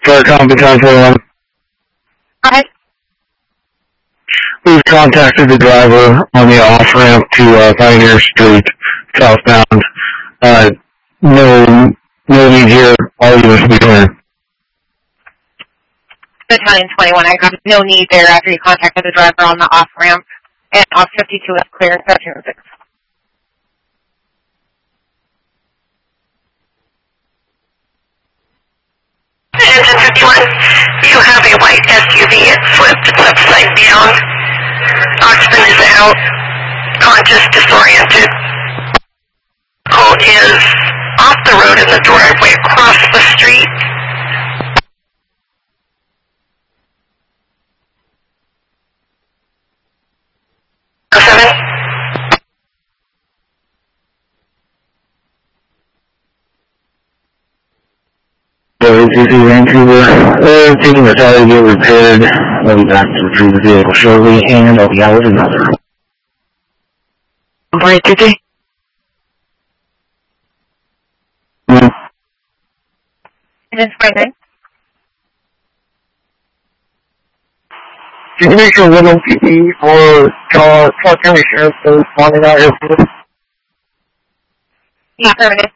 Faircom Baton 21. Hi. We've contacted the driver on the off-ramp to Pioneer Street, southbound. No need here. All units will be clear. Battalion 21, I got no need there after you contacted the driver on the off-ramp. And off 52 is clear, 1306. Engine 51, you have a white SUV. It's flipped. It's upside down. Occupant is out. Conscious, disoriented. Vehicle is off the road in the driveway across the street. Vancouver, taking the tire to get repaired. I'll be back to retrieve the vehicle shortly, and I'll be out with another. Right, TT? It is Friday. Can you make sure one OPP for Clark County Sheriff's Office responding out here? Yeah, Friday.